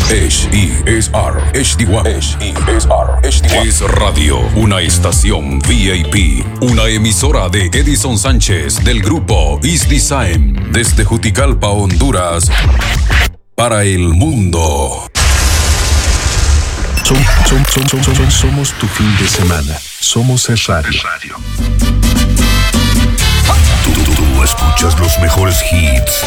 HESR HD1. HESR HD1. Es Radio, una estación VIP, una emisora de Edison Sánchez del grupo East Design, desde Juticalpa, Honduras, para el mundo. Somos tu fin de semana. Somos el radio. Tú escuchas los mejores hits.